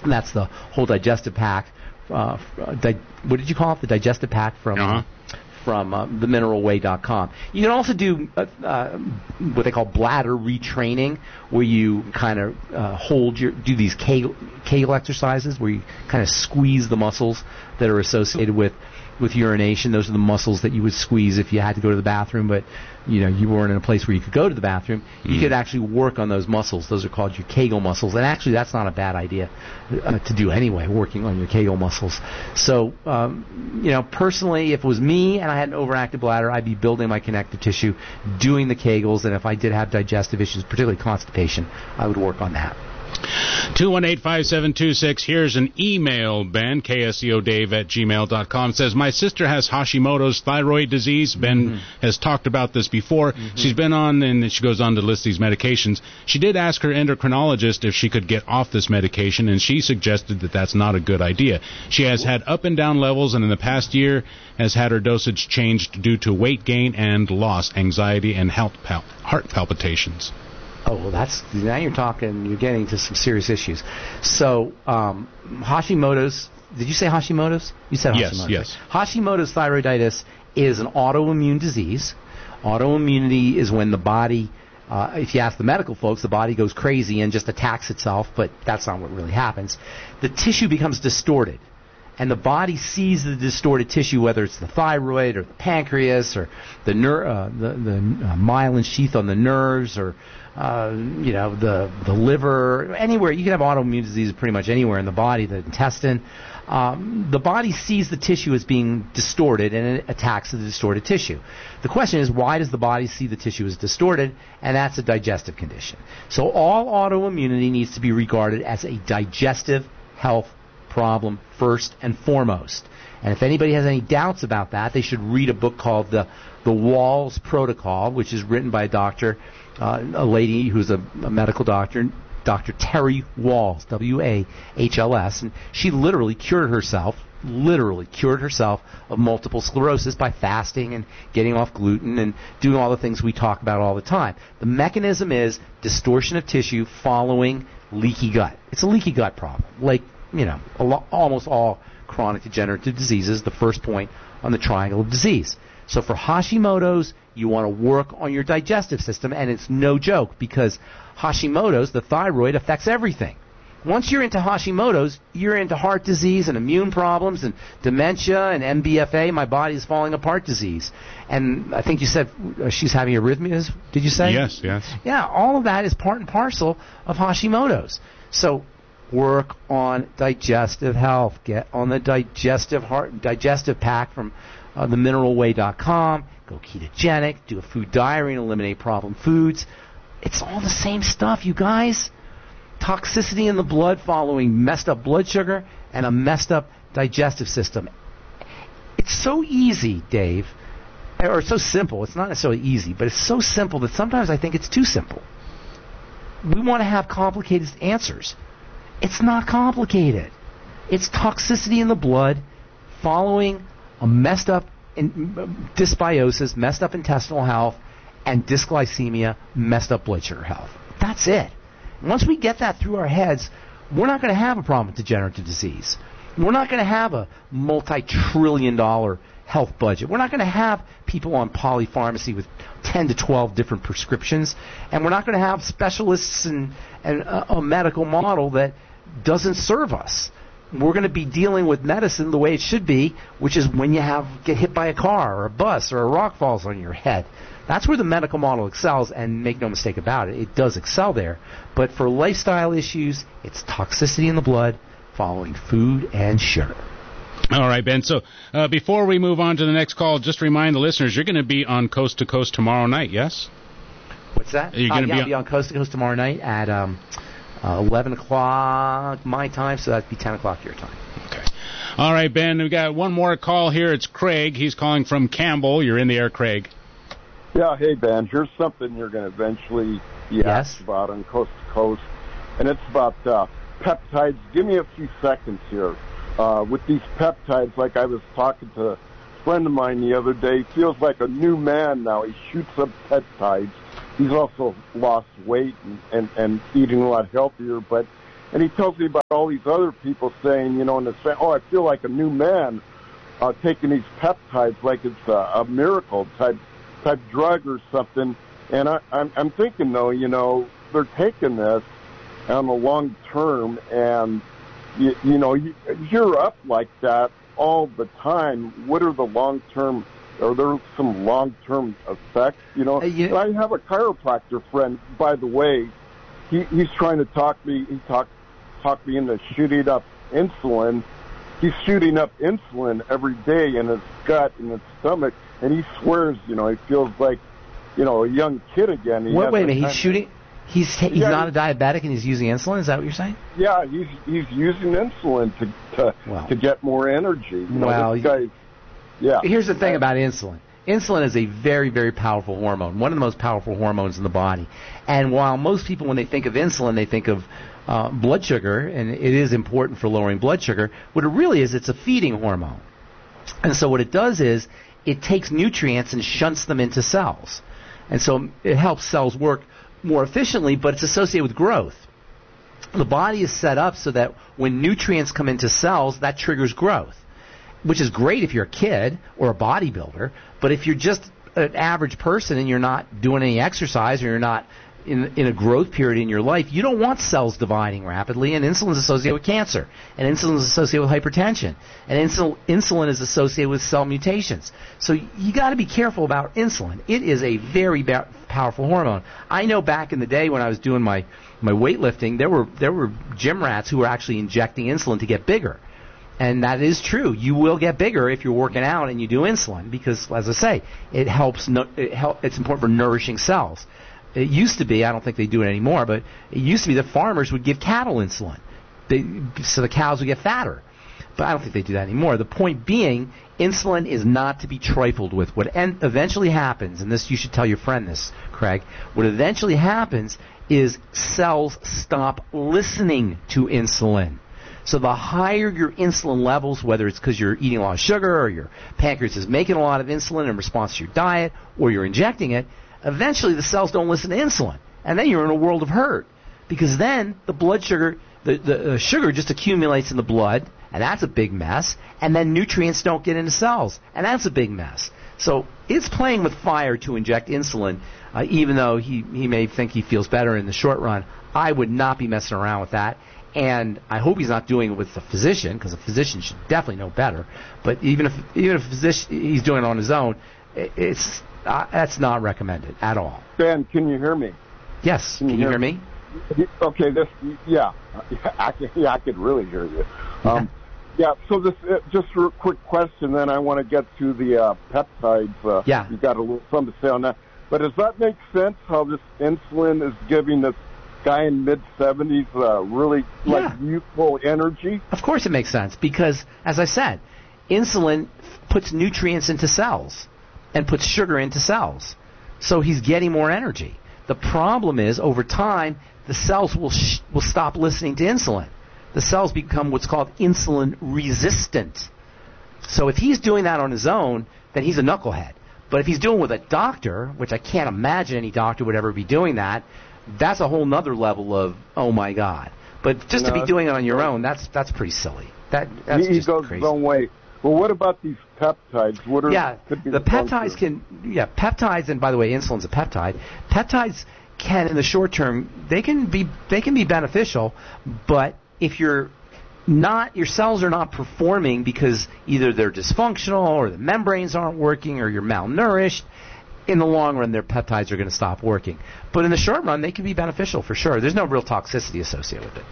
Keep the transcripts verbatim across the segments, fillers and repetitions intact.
And that's the whole digestive pack. Uh, di- what did you call it? The digestive pack from uh-huh. from uh, the mineral way dot com. You can also do uh, uh, what they call bladder retraining, where you kind of uh, hold your do these Kegel, Kegel exercises, where you kind of squeeze the muscles that are associated with with urination. Those are the muscles that you would squeeze if you had to go to the bathroom, but you know you weren't in a place where you could go to the bathroom. Mm. You could actually work on those muscles. Those are called your Kegel muscles, and actually that's not a bad idea uh, to do anyway, working on your Kegel muscles. So, um, you know, personally, if it was me and I had an overactive bladder, I'd be building my connective tissue, doing the Kegels, and if I did have digestive issues, particularly constipation, I would work on that. two one eight, five seven two six. Here's an email, Ben, K S E O Dave at gmail dot com. It says, my sister has Hashimoto's thyroid disease. Ben mm-hmm. has talked about this before. Mm-hmm. She's been on, and she goes on to list these medications. She did ask her endocrinologist if she could get off this medication, and she suggested that that's not a good idea. She has had up and down levels, and in the past year has had her dosage changed due to weight gain and loss, anxiety, and health pal- heart palpitations. Oh, well, that's now you're talking, you're getting to some serious issues. So, um, Hashimoto's, did you say Hashimoto's? You said Hashimoto's. Yes, yes. Hashimoto's thyroiditis is an autoimmune disease. Autoimmunity is when the body, uh, if you ask the medical folks, the body goes crazy and just attacks itself, but that's not what really happens. The tissue becomes distorted. And the body sees the distorted tissue, whether it's the thyroid or the pancreas or the ner- uh, the, the uh, myelin sheath on the nerves or uh, you know the the liver, anywhere. You can have autoimmune disease pretty much anywhere in the body, the intestine. Um, the body sees the tissue as being distorted and it attacks the distorted tissue. The question is, why does the body see the tissue as distorted? And that's a digestive condition. So all autoimmunity needs to be regarded as a digestive health problem first and foremost. And if anybody has any doubts about that, they should read a book called the the Wahls Protocol, which is written by a doctor, uh, a lady who's a, a medical doctor, Doctor Terry Wahls, W A H L S, and she literally cured herself, literally cured herself of multiple sclerosis by fasting and getting off gluten and doing all the things we talk about all the time. The mechanism is distortion of tissue following leaky gut. It's a leaky gut problem, like, you know, a lo- almost all chronic degenerative diseases, the first point on the triangle of disease. So for Hashimoto's, you want to work on your digestive system, and it's no joke because Hashimoto's, the thyroid, affects everything. Once you're into Hashimoto's, you're into heart disease and immune problems and dementia and M B F A, my body is falling apart disease. And I think you said uh, she's having arrhythmias, did you say? Yes, yes. Yeah, all of that is part and parcel of Hashimoto's. So work on digestive health. Get on the digestive heart, digestive pack from uh, the mineral way dot com. Go ketogenic, do a food diary and eliminate problem foods. It's all the same stuff, you guys. Toxicity in the blood following messed up blood sugar and a messed up digestive system. It's so easy, Dave, or so simple. It's not necessarily easy, but it's so simple that sometimes I think it's too simple. We want to have complicated answers. It's not complicated. It's toxicity in the blood following a messed up in, dysbiosis, messed up intestinal health, and dysglycemia, messed up blood sugar health. That's it. Once we get that through our heads, we're not going to have a problem with degenerative disease. We're not going to have a multi-trillion dollar health budget. We're not going to have people on polypharmacy with ten to twelve different prescriptions. And we're not going to have specialists and, and a, a medical model that doesn't serve us. We're going to be dealing with medicine the way it should be, which is when you have get hit by a car or a bus or a rock falls on your head. That's where the medical model excels, and make no mistake about it, it does excel there. But for lifestyle issues, it's toxicity in the blood following food and sugar. All right, Ben. So uh, before we move on to the next call, just remind the listeners, you're going to be on Coast to Coast tomorrow night, yes? What's that? Are you uh, going to yeah, be, I'll be on Coast to Coast tomorrow night at um, uh, eleven o'clock my time, so that'd be ten o'clock your time. Okay. All right, Ben, we've got one more call here. It's Craig. He's calling from Campbell. You're in the air, Craig. Yeah, hey, Ben, here's something you're going to eventually be yes. asked about on Coast to Coast, and it's about uh, peptides. Give me a few seconds here. Uh, with these peptides, like I was talking to a friend of mine the other day, feels like a new man now. He shoots up peptides. He's also lost weight and, and, and eating a lot healthier, but And he tells me about all these other people saying, you know, in the saying, oh, I feel like a new man uh, taking these peptides like it's a, a miracle type type drug or something. And I, I'm, I'm thinking, though, you know, they're taking this on the long term, and, you, you know, you, you're up like that all the time. What are the long-term, are there some long-term effects? You know, uh, you, I have a chiropractor friend, by the way. He, he's trying to talk me, he talked talk me into shooting up insulin. He's shooting up insulin every day in his gut and his stomach, and he swears, you know, he feels like, you know, a young kid again. He wait, wait a minute, he's shooting, he's ta- he's yeah, not a diabetic and he's using insulin? Is that what you're saying? Yeah, he's he's using insulin to to, well, to get more energy. You know, well, this guy, yeah. Here's the thing about insulin. Insulin is a very, very powerful hormone, one of the most powerful hormones in the body. And while most people, when they think of insulin, they think of uh, blood sugar, and it is important for lowering blood sugar, what it really is, it's a feeding hormone. And so what it does is it takes nutrients and shunts them into cells. And so it helps cells work more efficiently, but it's associated with growth. The body is set up so that when nutrients come into cells, that triggers growth, which is great if you're a kid or a bodybuilder, but if you're just an average person and you're not doing any exercise or you're not in, in a growth period in your life, you don't want cells dividing rapidly, and insulin is associated with cancer, and insulin is associated with hypertension, and insul- insulin is associated with cell mutations. So you got to be careful about insulin. It is a very ba- powerful hormone. I know back in the day when I was doing my, my weightlifting, there were there were gym rats who were actually injecting insulin to get bigger. And that is true. You will get bigger if you're working out and you do insulin because, as I say, it helps. No, it help, it's important for nourishing cells. It used to be, I don't think they do it anymore, but it used to be that farmers would give cattle insulin they, so the cows would get fatter. But I don't think they do that anymore. The point being, insulin is not to be trifled with. What en- eventually happens, and this you should tell your friend this, Craig, what eventually happens is cells stop listening to insulin. So the higher your insulin levels, whether it's because you're eating a lot of sugar or your pancreas is making a lot of insulin in response to your diet or you're injecting it, eventually the cells don't listen to insulin. And then you're in a world of hurt because then the blood sugar, the, the uh, sugar just accumulates in the blood, and that's a big mess, and then nutrients don't get into cells, and that's a big mess. So it's playing with fire to inject insulin, uh, even though he, he may think he feels better in the short run. I would not be messing around with that. And I hope he's not doing it with a physician, because a physician should definitely know better. But even if even if a physician, he's doing it on his own, it's uh, that's not recommended at all. Ben, can you hear me? Yes. Can, can you hear me? me? Okay. This. Yeah. I can, yeah. I could really hear you. Um, yeah. So this uh, just a quick question. Then I want to get to the uh, peptides. Uh, yeah. You got a little something to say on that. But does that make sense? How this insulin is giving this guy in mid seventies uh, really like yeah. youthful energy? Of course it makes sense because, as I said, insulin puts nutrients into cells and puts sugar into cells. So he's getting more energy. The problem is, over time, the cells will sh- will stop listening to insulin. The cells become what's called insulin resistant. So if he's doing that on his own, then he's a knucklehead. But if he's doing it with a doctor, which I can't imagine any doctor would ever be doing that, that's a whole nother level of, oh, my God. But just no, to be doing it on your own, that's that's pretty silly. That That's he just goes crazy. his own way. Well, what about these peptides? What are, yeah, could be the, the peptides can, yeah, peptides, and by the way, insulin's a peptide. Peptides can, in the short term, they can be they can be beneficial, but if you're not, your cells are not performing because either they're dysfunctional or the membranes aren't working or you're malnourished, in the long run, their peptides are going to stop working. But in the short run, they can be beneficial for sure. There's no real toxicity associated with it.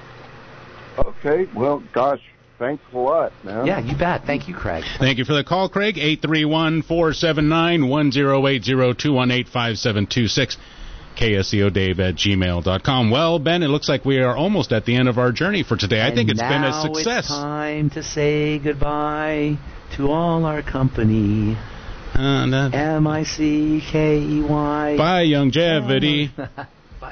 Okay. Well, gosh, thanks a lot, man. Yeah, you bet. Thank you, Craig. Thank you for the call, Craig. eight three one, four seven nine, one zero eight zero, two one eight, five seven two six. K S E O Dave at gmail dot com. Well, Ben, it looks like we are almost at the end of our journey for today. I and think it's been a now success. It's time to say goodbye to all our company. Uh, no. M I C K E Y. Bye, longevity. Bye.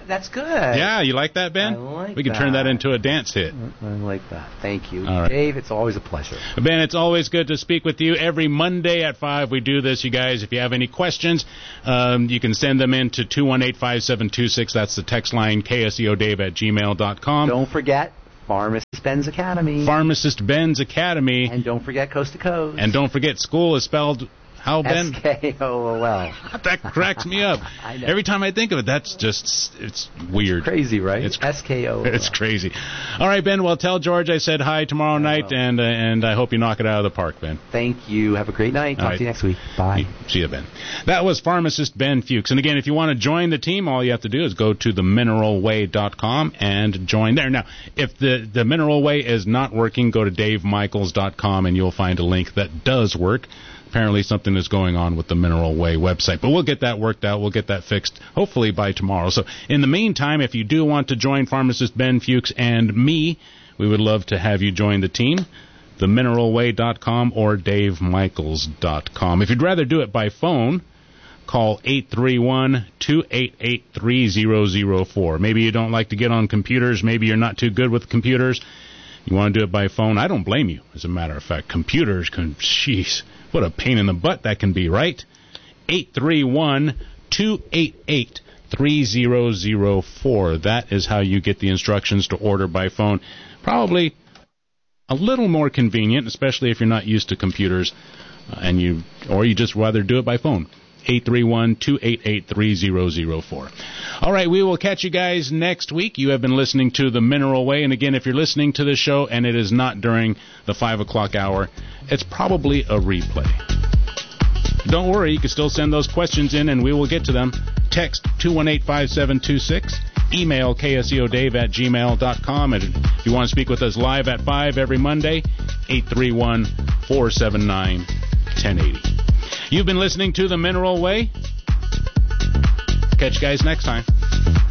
That's good. Yeah, you like that, Ben? I like we can that. turn that into a dance hit. I like that. Thank you. All right. Dave, it's always a pleasure. Ben, it's always good to speak with you. Every Monday at five we do this, you guys. If you have any questions, um, you can send them in to two one eight, five seven two six. That's the text line, K S E O Dave at gmail dot com. Don't forget Pharmacist Ben's Academy. Pharmacist Ben's Academy. And don't forget Coast to Coast. And don't forget school is spelled... How, Ben? S K O O L. That cracks me up. I know. Every time I think of it, that's just, it's weird. It's crazy, right? It's S K O O L. It's crazy. All right, Ben, well, tell George I said hi tomorrow night, and uh, and I hope you knock it out of the park, Ben. Thank you. Have a great night. Talk All right. to you next week. Bye. See you, Ben. That was pharmacist Ben Fuchs. And again, if you want to join the team, all you have to do is go to the mineral way dot com and join there. Now, if the, the Mineral Way is not working, go to dave michaels dot com and you'll find a link that does work. Apparently something is going on with the Mineral Way website. But we'll get that worked out. We'll get that fixed, hopefully, by tomorrow. So in the meantime, if you do want to join Pharmacist Ben Fuchs and me, we would love to have you join the team, the mineral way dot com or dave michaels dot com. If you'd rather do it by phone, call eight three one, two eight eight, three zero zero four. Maybe you don't like to get on computers. Maybe you're not too good with computers. You want to do it by phone? I don't blame you, as a matter of fact. Computers can, jeez, what a pain in the butt that can be, right? eight three one, two eight eight, three zero zero four. That is how you get the instructions to order by phone. Probably a little more convenient, especially if you're not used to computers, uh, and you, or you just rather do it by phone. eight three one, two eight eight, three zero zero four. All right, we will catch you guys next week. You have been listening to The Mineral Way. And again, if you're listening to this show and it is not during the five o'clock hour, it's probably a replay. Don't worry, you can still send those questions in and we will get to them. Text two one eight, five seven two six. Email K S E O Dave at gmail dot com. And if you want to speak with us live at five every Monday, eight three one, four seven nine, one oh eight oh. You've been listening to The Mineral Way. Catch you guys next time.